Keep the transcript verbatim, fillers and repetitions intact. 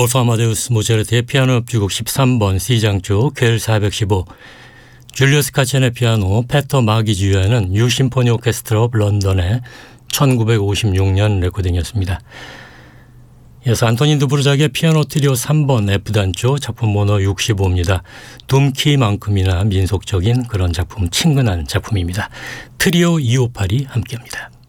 볼프 아마데우스 모차르트의 피아노 협주곡 십삼 번 C장조 퀘일 사백십오, 줄리어스 카첸의 피아노, 페터 마기 지휘하는 뉴 심포니 오케스트라 오브 런던의 천구백오십육 년 레코딩이었습니다. 이어서 안토닌 드부르작의 피아노 트리오 삼 번 F단조 작품 번호 육십오입니다. 둠키만큼이나 민속적인 그런 작품, 친근한 작품입니다. 트리오 이오팔이 함께합니다.